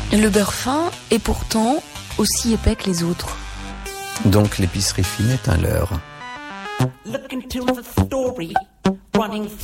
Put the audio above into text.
Le beurre fin est pourtant aussi épais que les autres. Donc l'épicerie fine est un leurre.